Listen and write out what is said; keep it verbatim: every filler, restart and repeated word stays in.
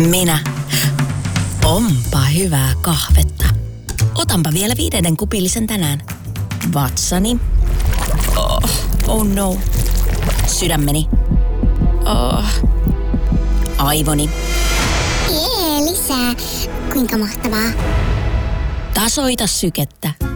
Minä. Onpa hyvää kahvetta. Otanpa vielä viidennen kupillisen tänään. Vatsani. Oh, oh no. Sydämeni. Oh. Aivoni. Jee, lisää. Kuinka mahtavaa. Tasoita sykettä.